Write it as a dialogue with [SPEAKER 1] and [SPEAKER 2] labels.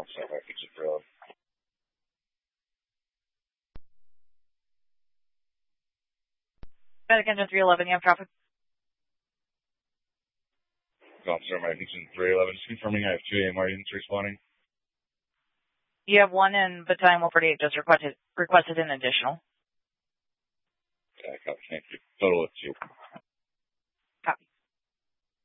[SPEAKER 1] Officer, my Kitchen 311.
[SPEAKER 2] Medic Engine 311, you have traffic?
[SPEAKER 1] Officer, my Kitchen 311, just confirming I have 2 AMR units responding.
[SPEAKER 2] You have 1 in Battalion 148, just requested an additional.
[SPEAKER 1] Yeah, copy, thank you. Total of 2.